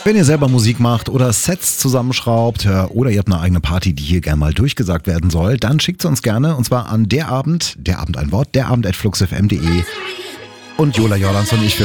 Wenn ihr selber Musik macht oder Sets zusammenschraubt oder ihr habt eine eigene Party, die hier gerne mal durchgesagt werden soll, dann schickt sie uns gerne und zwar an der Abend ein Wort, derabend@fluxfm.de und Jola Jordans und ich